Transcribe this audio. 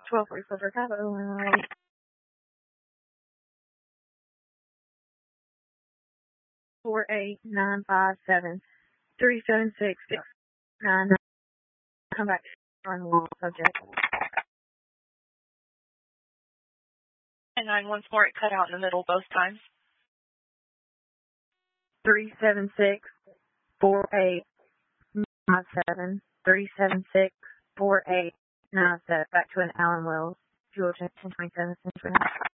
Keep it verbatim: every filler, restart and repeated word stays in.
twelve forty-four for Cabo. Four eight nine five seven three seven six six nine nine. Come back to on the wall subject. And nine one four, it cut out in the middle both times. Three seven six four eight nine seven three seven six four eight nine seven. Back to an Allen Wells, Georgia, ten twenty seven Central.